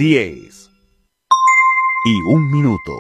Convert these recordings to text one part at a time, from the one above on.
10 y 1 minuto.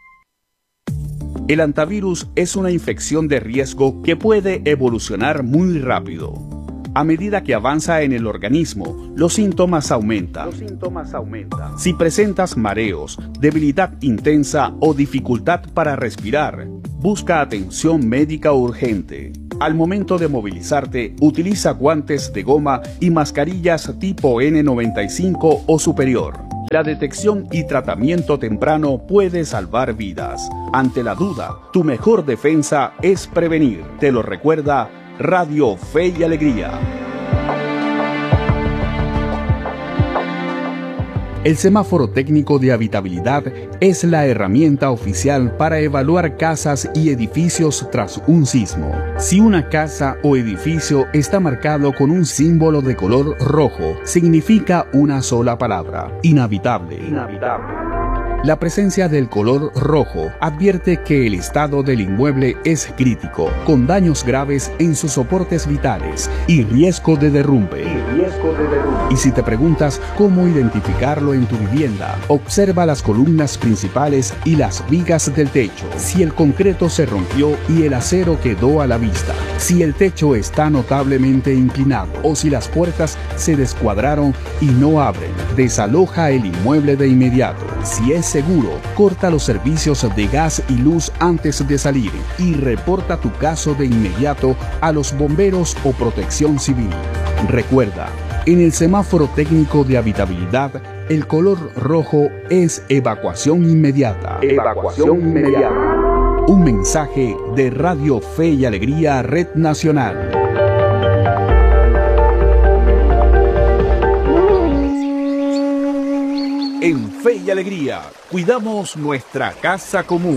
El hantavirus es una infección de riesgo que puede evolucionar muy rápido. A medida que avanza en el organismo, los síntomas aumentan. Si presentas mareos, debilidad intensa o dificultad para respirar, busca atención médica urgente. Al momento de movilizarte, utiliza guantes de goma y mascarillas tipo N95 o superior. La detección y tratamiento temprano puede salvar vidas. Ante la duda, tu mejor defensa es prevenir. Te lo recuerda Radio Fe y Alegría. El semáforo técnico de habitabilidad es la herramienta oficial para evaluar casas y edificios tras un sismo. Si una casa o edificio está marcado con un símbolo de color rojo, significa una sola palabra: inhabitable. La presencia del color rojo advierte que el estado del inmueble es crítico, con daños graves en sus soportes vitales y riesgo de derrumbe. Y si te preguntas cómo identificarlo en tu vivienda, observa las columnas principales y las vigas del techo. Si el concreto se rompió y el acero quedó a la vista, si el techo está notablemente inclinado o si las puertas se descuadraron y no abren, desaloja el inmueble de inmediato. Si es seguro, corta los servicios de gas y luz antes de salir y reporta tu caso de inmediato a los bomberos o Protección Civil. Recuerda, en el semáforo técnico de habitabilidad, el color rojo es evacuación inmediata. Un mensaje de Radio Fe y Alegría, Red Nacional. En Fe y Alegría, cuidamos nuestra casa común.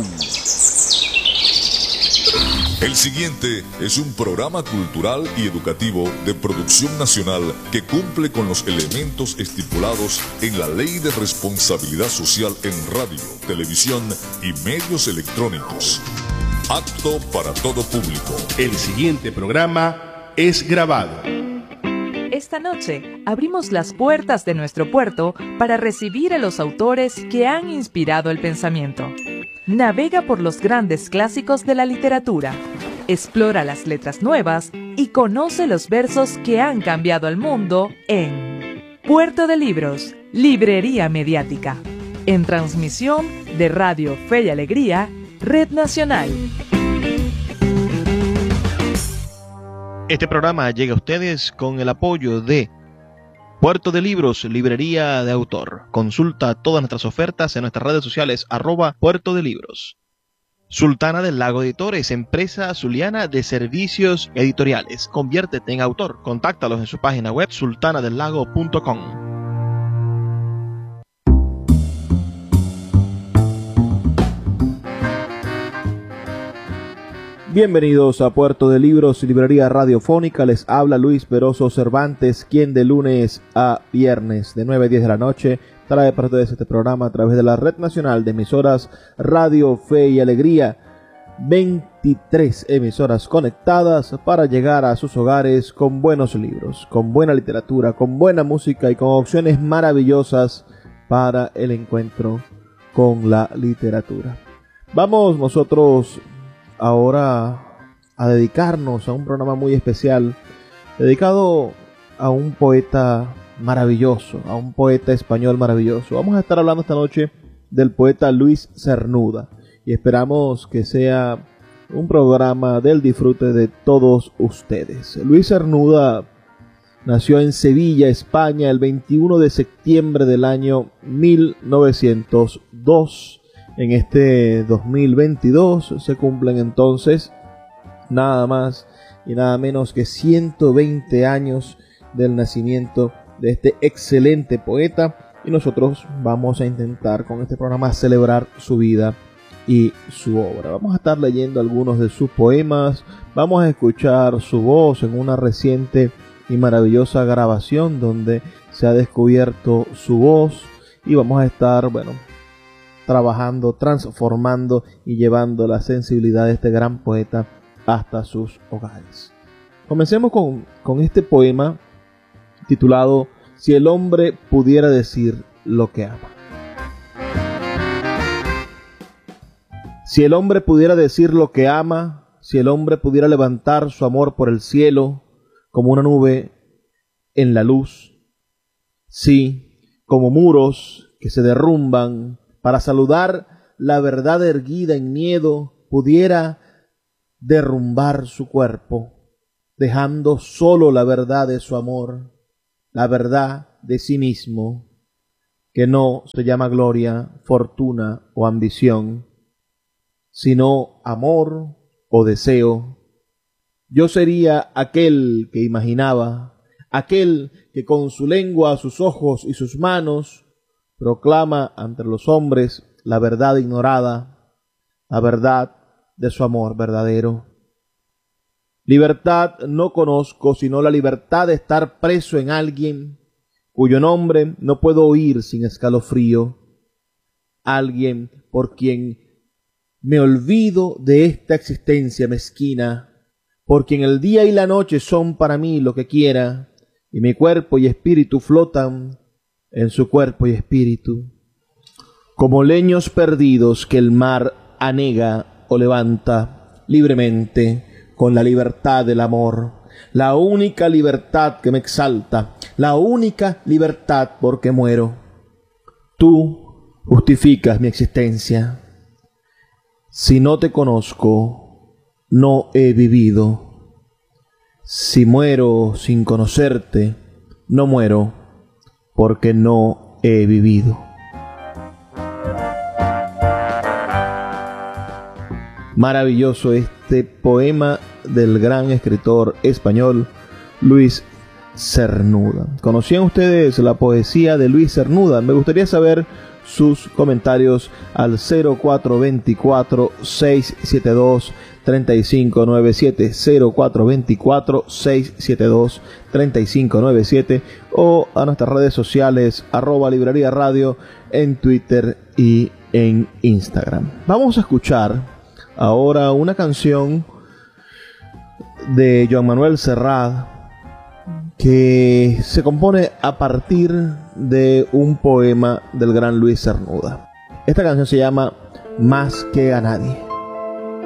El siguiente es un programa cultural y educativo de producción nacional que cumple con los elementos estipulados en la Ley de Responsabilidad Social en radio, televisión y medios electrónicos. Apto para todo público. El siguiente programa es grabado. Esta noche abrimos las puertas de nuestro puerto para recibir a los autores que han inspirado el pensamiento. Navega por los grandes clásicos de la literatura, explora las letras nuevas y conoce los versos que han cambiado el mundo en Puerto de Libros, Librería Mediática, en transmisión de Radio Fe y Alegría, Red Nacional. Este programa llega a ustedes con el apoyo de Puerto de Libros, librería de autor. Consulta todas nuestras ofertas en nuestras redes sociales @Puerto de Libros. Sultana del Lago Editores, empresa zuliana de servicios editoriales. Conviértete en autor. Contáctalos en su página web sultanadelago.com. Bienvenidos a Puerto de Libros, librería radiofónica. Les habla Luis Peroso Cervantes, quien de lunes a viernes de 9 a 10 de la noche trae para ustedes este programa a través de la Red Nacional de Emisoras Radio Fe y Alegría. 23 emisoras conectadas para llegar a sus hogares con buenos libros, con buena literatura, con buena música y con opciones maravillosas para el encuentro con la literatura. Vamos nosotros ahora a dedicarnos a un programa muy especial dedicado a un poeta maravilloso, a un poeta español maravilloso. Vamos a estar hablando esta noche del poeta Luis Cernuda y esperamos que sea un programa del disfrute de todos ustedes. Luis Cernuda nació en Sevilla, España, el 21 de septiembre del año 1902. En este 2022 se cumplen entonces nada más y nada menos que 120 años del nacimiento de este excelente poeta, y nosotros vamos a intentar con este programa celebrar su vida y su obra. Vamos a estar leyendo algunos de sus poemas, vamos a escuchar su voz en una reciente y maravillosa grabación donde se ha descubierto su voz, y vamos a estar, trabajando, transformando y llevando la sensibilidad de este gran poeta hasta sus hogares. Comencemos con este poema titulado Si el hombre pudiera decir lo que ama. Si el hombre pudiera decir lo que ama, si el hombre pudiera levantar su amor por el cielo como una nube en la luz, sí, como muros que se derrumban para saludar la verdad erguida en miedo, pudiera derrumbar su cuerpo, dejando solo la verdad de su amor, la verdad de sí mismo, que no se llama gloria, fortuna o ambición, sino amor o deseo. Yo sería aquel que imaginaba, aquel que con su lengua, sus ojos y sus manos proclama ante los hombres la verdad ignorada, la verdad de su amor verdadero. Libertad no conozco sino la libertad de estar preso en alguien cuyo nombre no puedo oír sin escalofrío, alguien por quien me olvido de esta existencia mezquina, por quien el día y la noche son para mí lo que quiera, y mi cuerpo y espíritu flotan en su cuerpo y espíritu, como leños perdidos que el mar anega o levanta libremente con la libertad del amor, la única libertad que me exalta, la única libertad porque muero. Tú justificas mi existencia. Si no te conozco, no he vivido. Si muero sin conocerte, no muero, porque no he vivido. Maravilloso este poema del gran escritor español Luis Cernuda. ¿Conocían ustedes la poesía de Luis Cernuda? Me gustaría saber sus comentarios al 0424-672-3597, 0424-672-3597 o a nuestras redes sociales @Librería Radio en Twitter y en Instagram. Vamos a escuchar ahora una canción de Joan Manuel Serrat que se compone a partir de un poema del gran Luis Cernuda. Esta canción se llama Más que a nadie.